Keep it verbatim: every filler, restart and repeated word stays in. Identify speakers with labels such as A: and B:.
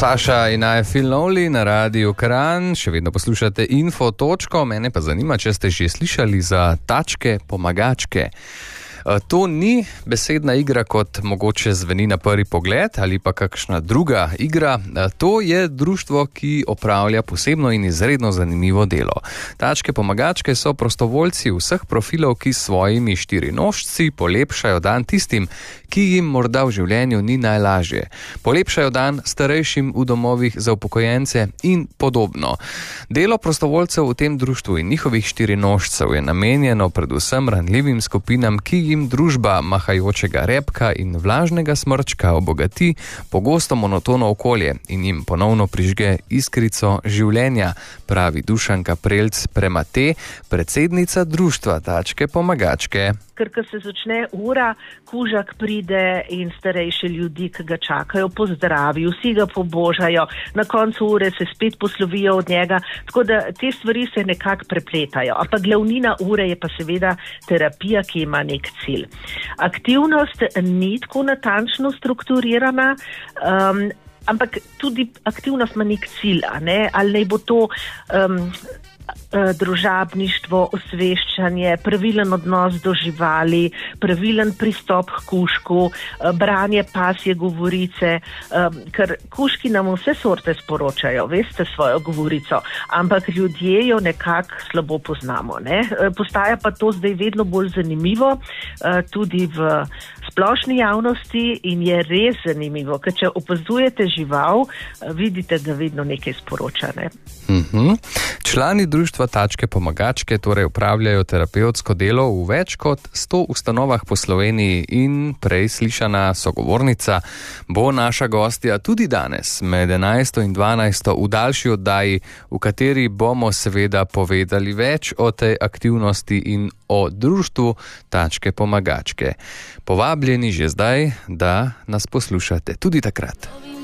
A: Saša in I Feel Lonely na Radiu Kranj, še vedno poslušate Info točko, mene pa zanima, če ste že slišali za tačke pomagačke. To ni besedna igra, kot mogoče zveni na prvi pogled, ali pa kakšna druga igra. To je društvo, ki opravlja posebno in izredno zanimivo delo. Tačke pomagačke so prostovoljci vseh profilov, ki s svojimi štirinožci polepšajo dan tistim, ki jim morda v življenju ni najlažje. Polepšajo dan starejšim v domovih za upokojence in podobno. Delo prostovoljcev v tem društvu in njihovih štirinožcev je namenjeno predvsem ranljivim skupinam, ki jim družba mahajočega repka in vlažnega smrčka obogati pogosto monotono okolje in jim ponovno prižge iskrico življenja, pravi Dušanka Prelc Premate, predsednica društva Tačke pomagačke.
B: Ker ko se začne ura, kužak pride in starejši ljudi, ki ga čakajo, pozdravi, vsi ga pobožajo, na koncu ure se spet poslovijo od njega, tako da te stvari se nekako prepletajo. Ampak glavnina ure je pa seveda terapija, ki ima nek cilj. Aktivnost ni tako natančno strukturirana, um, ampak tudi aktivnost ima nek cilj, a ne? Ali naj bo to um, družabništvo, osveščanje, pravilen odnos do živali, pravilen pristop k kužku, branje pasje govorice, ker kužki nam vse sorte sporočajo, veste, svojo govorico, ampak ljudje jo nekako slabo poznamo, ne? Postaja pa to zdaj vedno bolj zanimivo, tudi v splošni javnosti in je res zanimivo, ker če opazujete žival, vidite, da vedno nekaj sporoča, ne?
A: Mhm. Člani društva Tačke pomagačke torej upravljajo terapevtsko delo v več kot sto ustanovah po Sloveniji in prej slišana sogovornica bo naša gostja tudi danes med enajsto in dvanajsto v daljši oddaji, v kateri bomo seveda povedali več o tej aktivnosti in o društvu Tačke pomagačke. Povabljeni že zdaj, da nas poslušate tudi takrat.